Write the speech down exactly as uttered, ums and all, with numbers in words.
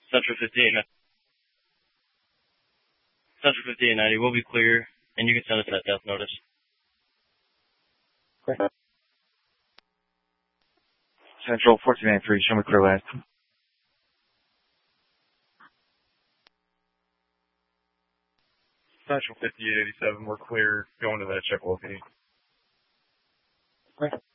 Central fifty-eight, Central fifty-eight ninety will be clear, and you can send us that death notice. Okay. Central fourteen ninety-three, show me clear last. Central fifty-eight eighty-seven, we're clear, going to that check location. Okay.